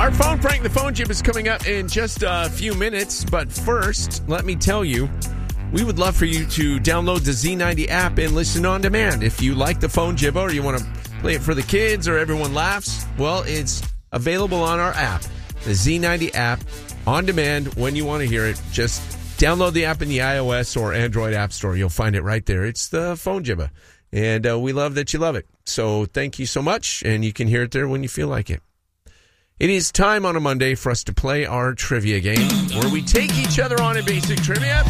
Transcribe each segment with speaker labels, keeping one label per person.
Speaker 1: Our phone prank, the phone jib, is coming up in just a few minutes. But first, let me tell you, we would love for you to download the Z90 app and listen on demand. If you like the phone jib or you want to play it for the kids or everyone laughs, well, it's available on our app, the Z90 app, on demand when you want to hear it. Just download the app in the iOS or Android App Store. You'll find it right there. It's the phone jibber. And we love that you love it. So thank you so much, and you can hear it there when you feel like it. It is time on a Monday for us to play our trivia game, where we take each other on in basic trivia.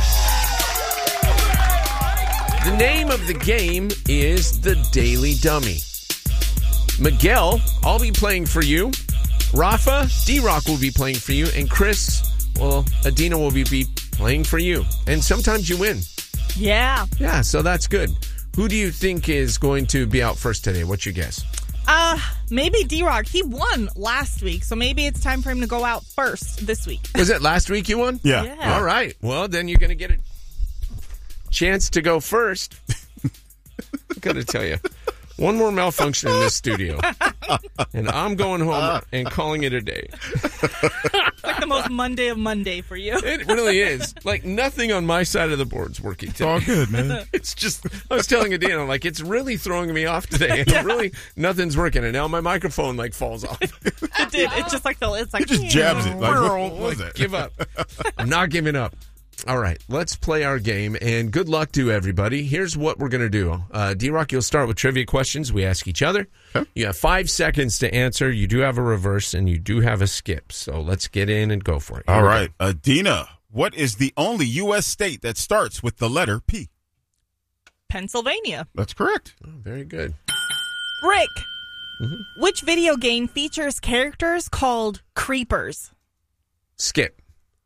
Speaker 1: The name of the game is The Daily Dummy. Miguel, I'll be playing for you. Rafa, D-Rock will be playing for you. And Chris, well, Adina will be playing for you. And sometimes you win.
Speaker 2: Yeah.
Speaker 1: Yeah, so that's good. Who do you think is going to be out first today? What's your guess?
Speaker 2: Maybe D-Rock. He won last week, so maybe it's time for him to go out first this week.
Speaker 1: Was it last week you won?
Speaker 3: Yeah.
Speaker 1: All right. Well, then you're going to get a chance to go first. I got to tell you, one more malfunction in this studio, and I'm going home and calling it a day.
Speaker 2: It's like the most Monday of Monday for you.
Speaker 1: It really is. Like, nothing on my side of the board's working today.
Speaker 3: It's all good, man.
Speaker 1: It's just, I was telling Adina, like, it's really throwing me off today. And really, nothing's working. And now my microphone, like, falls off.
Speaker 2: It did. It's just like it's like
Speaker 3: It just jabs it. Like, what was that?
Speaker 1: Give up. I'm not giving up. All right, let's play our game, and good luck to everybody. Here's what we're going to do. D-Rock, you'll start with trivia questions we ask each other. Okay. You have 5 seconds to answer. You do have a reverse, and you do have a skip. So let's get in and go for it.
Speaker 3: All right. Adina, what is the only U.S. state that starts with the letter P?
Speaker 2: Pennsylvania.
Speaker 3: That's correct.
Speaker 1: Oh, very good.
Speaker 2: Rick, which video game features characters called creepers?
Speaker 1: Skip.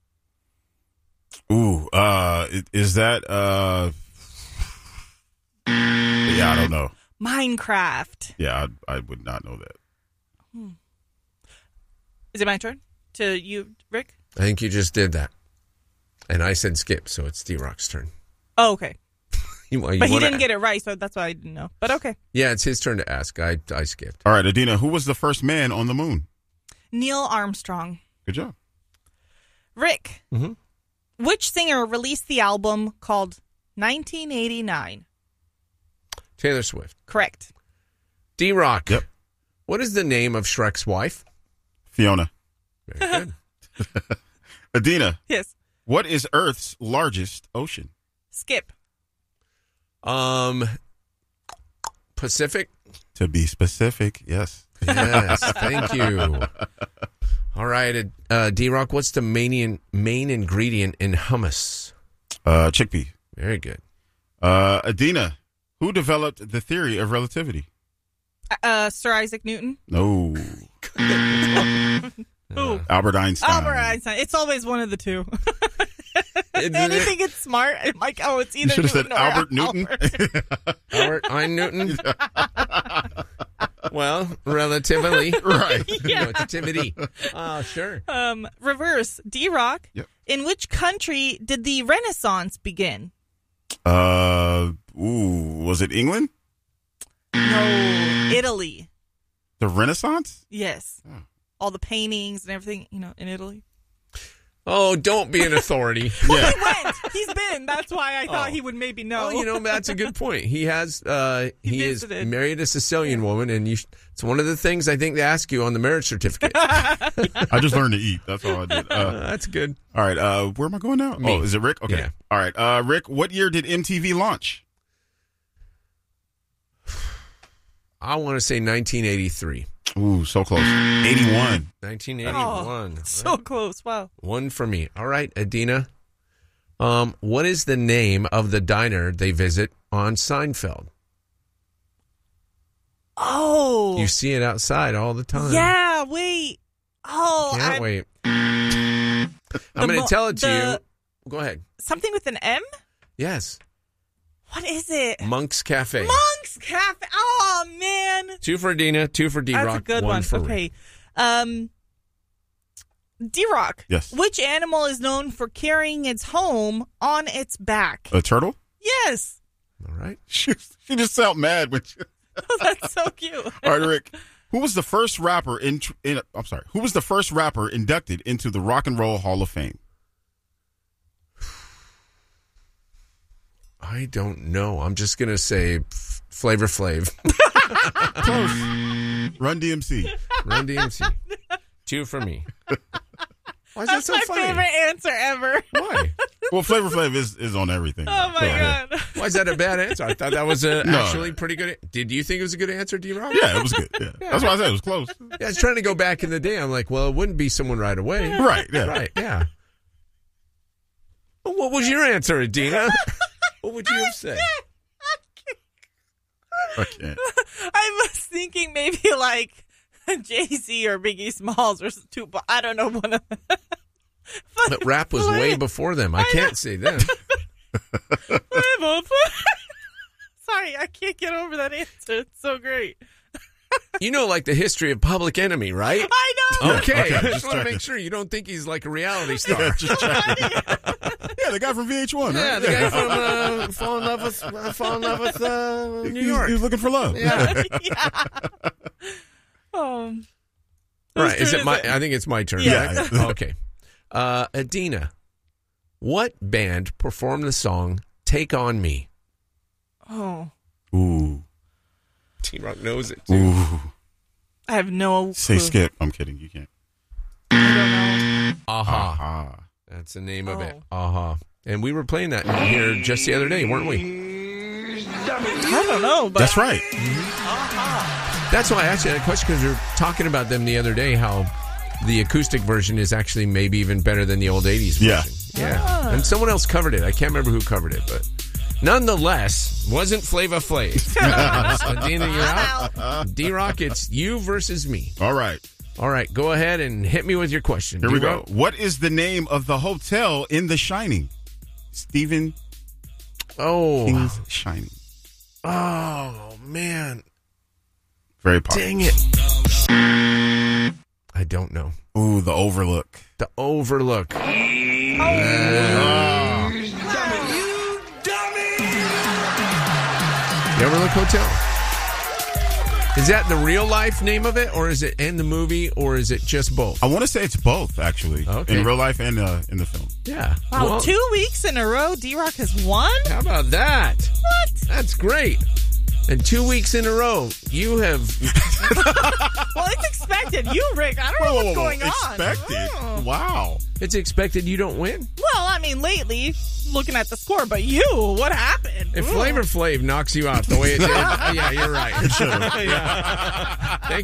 Speaker 3: Ooh, is that, yeah, I don't know.
Speaker 2: Minecraft.
Speaker 3: Yeah, I would not know that.
Speaker 2: Is it my turn? To you, Rick?
Speaker 1: I think you just did that. And I said skip, so it's D-Rock's turn.
Speaker 2: Oh, okay.
Speaker 1: But
Speaker 2: he didn't get it right, so that's why I didn't know. But okay.
Speaker 1: Yeah, it's his turn to ask. I skipped.
Speaker 3: All right, Adina, who was the first man on the moon?
Speaker 2: Neil Armstrong.
Speaker 3: Good job.
Speaker 2: Rick, which singer released the album called 1989?
Speaker 1: Taylor Swift.
Speaker 2: Correct.
Speaker 1: D-Rock.
Speaker 3: Yep.
Speaker 1: What is the name of Shrek's wife?
Speaker 3: Fiona.
Speaker 1: Very good.
Speaker 3: Adina.
Speaker 2: Yes.
Speaker 3: What is Earth's largest ocean?
Speaker 2: Skip.
Speaker 1: Pacific?
Speaker 3: To be specific, yes.
Speaker 1: Yes, thank you. All right, D-Rock, what's the main ingredient in hummus?
Speaker 3: Chickpea.
Speaker 1: Very good.
Speaker 3: Adina, who developed the theory of relativity?
Speaker 2: Sir Isaac Newton.
Speaker 3: No.
Speaker 2: Who?
Speaker 3: Albert Einstein.
Speaker 2: Albert Einstein. It's always one of the two. Anything it's smart, I'm like, oh, it's either
Speaker 3: you should have
Speaker 2: Newton
Speaker 3: said
Speaker 2: or
Speaker 3: Albert Newton.
Speaker 1: Albert Newton? Well, relatively.
Speaker 3: Right.
Speaker 2: Yeah.
Speaker 1: Relativity. Oh, sure.
Speaker 2: Reverse. D-Rock.
Speaker 3: Yep.
Speaker 2: In which country did the Renaissance begin?
Speaker 3: Was it England?
Speaker 2: No, Italy.
Speaker 3: The Renaissance?
Speaker 2: Yes.
Speaker 3: Oh.
Speaker 2: All the paintings and everything, in Italy.
Speaker 1: Oh, don't be an authority.
Speaker 3: Yeah.
Speaker 2: He went. He's been. That's why I thought he would maybe know.
Speaker 1: Oh, that's a good point. He has. He is
Speaker 2: visited.
Speaker 1: married a Sicilian woman, and it's one of the things I think they ask you on the marriage certificate.
Speaker 3: I just learned to eat. That's all I did.
Speaker 1: That's good.
Speaker 3: All right. Where am I going now?
Speaker 1: Me.
Speaker 3: Oh, is it Rick? Okay.
Speaker 1: Yeah.
Speaker 3: All right. Rick, what year did MTV launch?
Speaker 1: I want to say 1983.
Speaker 3: Ooh, so close. 81.
Speaker 1: 1981.
Speaker 2: So close. Wow.
Speaker 1: One for me. All right, Adina. What is the name of the diner they visit on Seinfeld?
Speaker 2: Oh.
Speaker 1: You see it outside all the time.
Speaker 2: Yeah, wait. Oh.
Speaker 1: Can't wait. I'm going to tell it to you. Go ahead.
Speaker 2: Something with an M?
Speaker 1: Yes.
Speaker 2: What is it?
Speaker 1: Monk's Cafe.
Speaker 2: Monk's Cafe. Oh, man.
Speaker 1: 2 for Adina, 2 for D-Rock,
Speaker 2: That's a good
Speaker 1: 1
Speaker 2: one.
Speaker 1: for
Speaker 2: Okay.
Speaker 1: Rick.
Speaker 2: D-Rock.
Speaker 3: Yes.
Speaker 2: Which animal is known for carrying its home on its back?
Speaker 3: A turtle?
Speaker 2: Yes.
Speaker 1: All right.
Speaker 3: She just sound mad when she...
Speaker 2: Oh, that's so cute.
Speaker 3: All right, Rick. Who was the first rapper Who was the first rapper inducted into the Rock and Roll Hall of Fame?
Speaker 1: I don't know. I'm just gonna say Flavor Flav.
Speaker 3: Close. Run DMC.
Speaker 1: Run DMC. 2 for me. Why is
Speaker 2: That's
Speaker 1: that so
Speaker 2: my
Speaker 1: funny?
Speaker 2: favorite answer ever.
Speaker 1: Why?
Speaker 3: Well, Flavor Flav is on everything.
Speaker 2: Oh, my God.
Speaker 1: Why is that a bad answer? I thought that was actually pretty good. Did you think it was a good answer, D-Rock?
Speaker 3: Yeah, it was good. Yeah. That's why I said it was close.
Speaker 1: Yeah, I was trying to go back in the day. I'm like, well, it wouldn't be someone right away.
Speaker 3: Right, yeah.
Speaker 1: Right, yeah. Well, what was your answer, Adina? What would you have said?
Speaker 3: I can't.
Speaker 2: I was thinking maybe like Jay-Z or Biggie Smalls or Tupac. I don't know one of them.
Speaker 1: But rap was way before them. I can't say them.
Speaker 2: Sorry, I can't get over that answer. It's so great.
Speaker 1: You know, like the history of Public Enemy, right?
Speaker 2: I know.
Speaker 1: Okay.
Speaker 3: Okay,
Speaker 1: I
Speaker 3: just
Speaker 1: just want to
Speaker 3: checking.
Speaker 1: make sure you don't think he's like a reality star.
Speaker 3: Yeah, just checking. Yeah, the guy from VH1,
Speaker 1: Yeah,
Speaker 3: right?
Speaker 1: the guy from Fall in Love with New York.
Speaker 3: He's looking for love.
Speaker 1: Yeah.
Speaker 2: Yeah.
Speaker 1: Right. Is
Speaker 2: turn
Speaker 1: it my? I think it's my turn.
Speaker 2: Yeah.
Speaker 1: Right? Okay. Adina, what band performed the song "Take on Me"?
Speaker 2: Oh,
Speaker 3: Ooh.
Speaker 1: T-Rock knows it too.
Speaker 3: Ooh.
Speaker 2: I have no
Speaker 3: Say
Speaker 2: clue.
Speaker 3: Skip. I'm kidding. You can't.
Speaker 2: I don't know.
Speaker 1: Aha.
Speaker 3: Ah.
Speaker 1: That's the name of it.
Speaker 2: Oh.
Speaker 1: Aha. And we were playing that here just the other day, weren't we?
Speaker 2: I don't know. But
Speaker 3: That's right.
Speaker 1: That's why I asked you that question, because we were talking about them the other day, how the acoustic version is actually maybe even better than the old 80s version.
Speaker 3: Yeah.
Speaker 1: Yeah. And someone else covered it. I can't remember who covered it, but nonetheless, wasn't Flava Flav. So, Dina, you're out. D-Rock, it's you versus me.
Speaker 3: All right.
Speaker 1: All right, go ahead and hit me with your question.
Speaker 3: Here we go.
Speaker 1: D-Rock.
Speaker 3: What is the name of the hotel in The Shining? Stephen
Speaker 1: Oh.
Speaker 3: King's Shining.
Speaker 1: Oh, man.
Speaker 3: Very popular.
Speaker 1: Dang it. I don't know.
Speaker 3: Ooh, The Overlook.
Speaker 1: The Overlook. The Overlook Hotel. Is that the real life name of it, or is it in the movie, or is it just both?
Speaker 3: I want to say it's both, actually.
Speaker 1: Okay.
Speaker 3: In real life and in the film.
Speaker 1: Yeah.
Speaker 2: Wow,
Speaker 1: Well,
Speaker 2: 2 weeks in a row, D-Rock has won?
Speaker 1: how about that?
Speaker 2: What?
Speaker 1: That's great. And 2 weeks in a row, you have.
Speaker 2: Well, it's expected. You, Rick, I don't know what's going on.
Speaker 3: Expected?
Speaker 2: Oh.
Speaker 3: Wow.
Speaker 1: It's expected you don't win.
Speaker 2: Well, I mean, lately, looking at the score, but you, what happened?
Speaker 1: If
Speaker 2: Ooh.
Speaker 1: Flavor Flav knocks you out the way it did, yeah, you're right. Yeah. Thank